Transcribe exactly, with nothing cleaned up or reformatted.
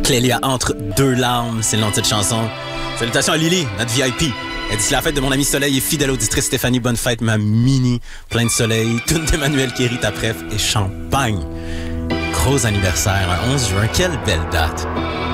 Clélia entre deux larmes, c'est le nom de cette chanson. Salutations à Lily, notre V I P. Elle dit, c'est la fête de mon ami Soleil et fidèle auditrice Stéphanie. Bonne fête, ma mini, plein de soleil. Tune d'Emmanuel Kéry, ta préf et champagne. Gros anniversaire, un onze juin. Quelle belle date.